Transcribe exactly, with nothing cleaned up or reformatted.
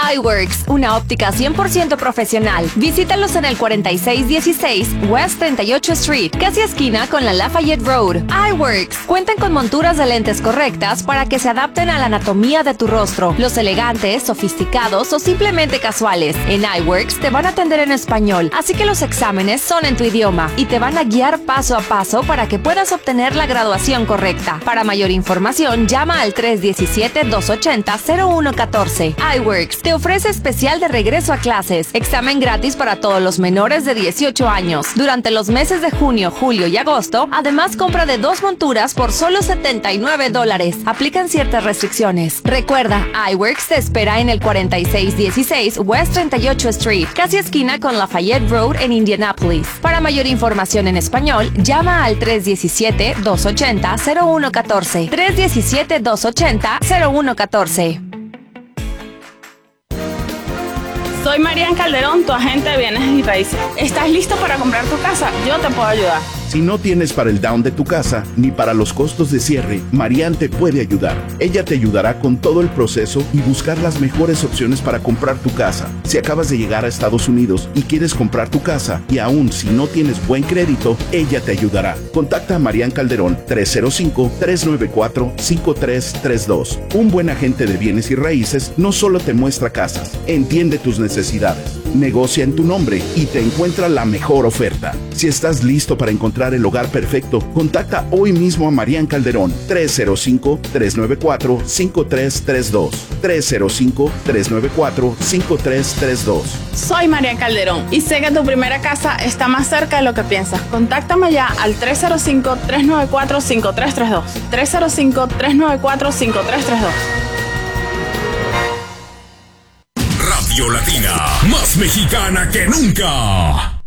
iWorks, una óptica cien por ciento profesional. Visítalos en el cuarenta y seis dieciséis West treinta y ocho Street, casi esquina con la Lafayette Road. iWorks cuentan con monturas de lentes correctas para que se adapten a la anatomía de tu rostro. Los elegantes, sofisticados o simplemente casuales. En iWorks te van a atender en español, así que los exámenes son en tu idioma y te van a guiar paso a paso para que puedas obtener la graduación correcta. Para mayor información, llama al tres uno siete, dos ocho cero, cero uno uno cuatro. iWorks te ofrece especial de regreso a clases. Examen gratis para todos los menores de dieciocho años. Durante los meses de junio, julio y agosto, además compra de dos monturas por solo setenta y nueve dólares. Aplican ciertas restricciones. Recuerda, iWorks te espera en el cuarenta y seis dieciséis West treinta y ocho Street, casi esquina con Lafayette Road en Indianapolis. Para mayor información en español, llama al tres uno siete, dos ocho cero, cero uno uno cuatro. tres uno siete, dos ocho cero, cero uno uno cuatro. Soy Marian Calderón, tu agente de bienes y raíces. ¿Estás listo para comprar tu casa? Yo te puedo ayudar. Si no tienes para el down de tu casa, ni para los costos de cierre, Marian te puede ayudar. Ella te ayudará con todo el proceso y buscar las mejores opciones para comprar tu casa. Si acabas de llegar a Estados Unidos y quieres comprar tu casa, y aún si no tienes buen crédito, ella te ayudará. Contacta a Marian Calderón, tres cero cinco, tres nueve cuatro, cinco tres tres dos. Un buen agente de bienes y raíces no solo te muestra casas, entiende tus necesidades, negocia en tu nombre y te encuentra la mejor oferta. Si estás listo para encontrar el hogar perfecto, contacta hoy mismo a Marian Calderón, tres cero cinco, tres nueve cuatro, cinco tres tres dos. tres cero cinco, tres nueve cuatro, cinco tres tres dos. Soy Marian Calderón y sé que tu primera casa está más cerca de lo que piensas. Contáctame ya al tres cero cinco, tres nueve cuatro, cinco tres tres dos. tres cero cinco, tres nueve cuatro, cinco tres tres dos. Radio Latina, más mexicana que nunca.